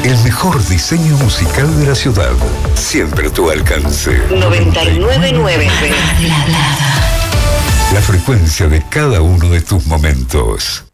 El mejor diseño musical de la ciudad. Siempre a tu alcance. 999. La frecuencia de cada uno de tus momentos.